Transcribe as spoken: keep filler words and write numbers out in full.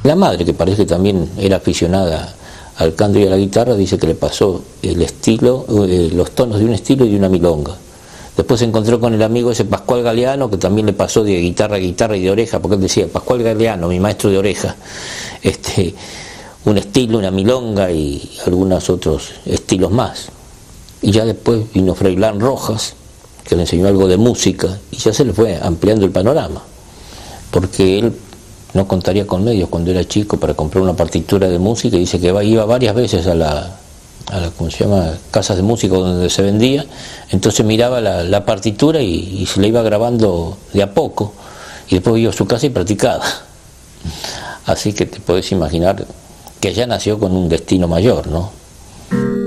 La madre, que parece que también era aficionada al canto y a la guitarra, dice que le pasó el estilo, eh, los tonos de un estilo y de una milonga. Después se encontró con el amigo ese Pascual Galeano, que también le pasó de guitarra a guitarra y de oreja, porque él decía, Pascual Galeano, mi maestro de oreja, este, un estilo, una milonga y algunos otros estilos más. Y ya después vino Freilán Rojas, que le enseñó algo de música, y ya se le fue ampliando el panorama, porque él no contaría con medios cuando era chico para comprar una partitura de música, y dice que iba varias veces a la, a la ¿cómo se llama?, casas de música donde se vendía, entonces miraba la, la partitura y, y se la iba grabando de a poco, y después iba a su casa y practicaba. Así que te puedes imaginar que ya nació con un destino mayor, ¿no?